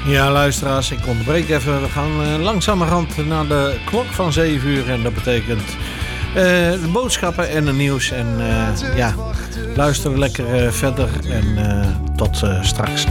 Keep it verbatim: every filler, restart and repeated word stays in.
Ja, luisteraars, ik onderbreek even. We gaan uh, langzamerhand naar de klok van zeven uur. En dat betekent uh, de boodschappen en het nieuws. En uh, ja, luister lekker uh, verder. En uh, tot uh, straks.